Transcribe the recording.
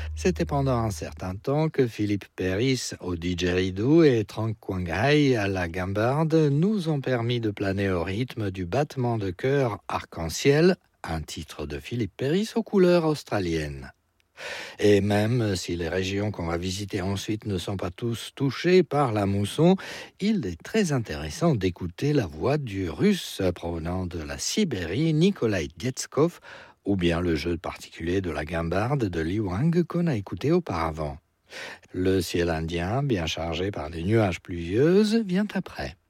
C'était pendant un certain temps que Philippe Péris au didgeridoo et Trang Quang Hai à la gambarde nous ont permis de planer au rythme du battement de cœur Arc-en-ciel, un titre de Philippe Péris aux couleurs australiennes. Et même si les régions qu'on va visiter ensuite ne sont pas tous touchées par la mousson, il est très intéressant d'écouter la voix du russe provenant de la Sibérie, Nikolai Detskov, ou bien le jeu particulier de la gambarde de Li Wang qu'on a écouté auparavant. Le ciel indien, bien chargé par des nuages pluvieuses, vient après.